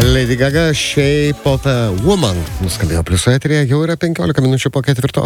Lady Gaga, Shape of a Woman. Nuskambėjo Plius eteryje, jau yra 15 minučių po 4.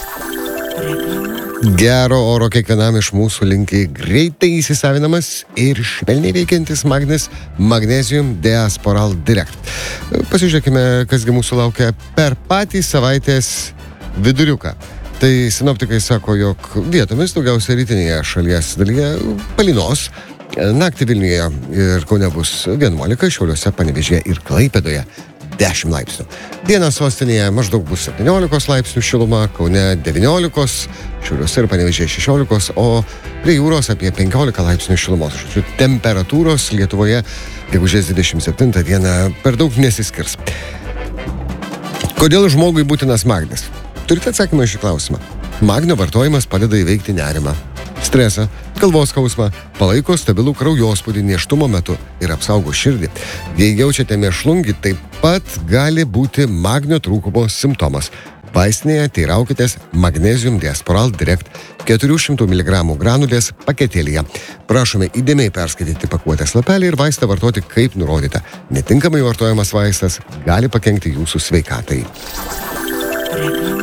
Gero oro kiekvienam iš mūsų linki greitai įsisavinamas ir švelniai veikiantis Magnesium Diasporal Direct. Pasižiūrėkime, kasgi mūsų laukia per patį savaitės viduriuką. Tai sinoptikai sako, jog vietomis daugiausia rytinėje šalies dalyje palynos. Naktį Vilniuje ir Kaune bus 11, Šiauliuose, Panevėžyje ir Klaipėdoje 10 laipsnių. Dieną sostinėje maždaug bus 17 laipsnių šiluma, Kaune 19, Šiauliuose ir Panevėžyje 16, o prie jūros apie 15 laipsnių šilumos. Temperatūros Lietuvoje gegužės 27 dieną per daug nesiskirs. Kodėl žmogui būtinas magnis? Turite atsakymą į šį klausimą? Magnio vartojimas padeda įveikti nerimą, stresą, galvos skausmą, palaiko stabilų kraujospūdį nėštumo metu ir apsaugo širdį. Jei jaučiate mėšlungį, taip pat gali būti magnio trūkumo simptomas. Vaistinėje teiraukitės Magnesium Diasporal Direct 400 mg granulės paketėlyje. Prašome įdėmiai perskaityti pakuotės lapelį ir vaistą vartoti kaip nurodyta. Netinkamai vartojamas vaistas gali pakenkti jūsų sveikatai.